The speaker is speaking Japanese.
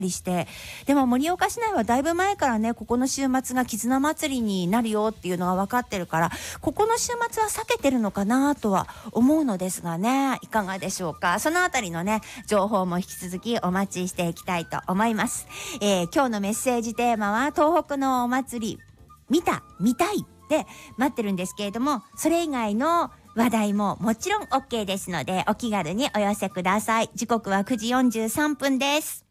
りして、でも盛岡市内はだいぶ前からね、ここの週末が絆祭りになるよっていうのが分かってるから、ここの週末は避けてるのかなとは思うのですがね、いかがでしょうか。そのあたりのね、情報も引き続きお待ちしていきたいと思います。今日のメッセージテーマは、東北のお祭り見た見たいって待ってるんですけれども、それ以外の話題ももちろん OK ですので、お気軽にお寄せください。時刻は9時43分です。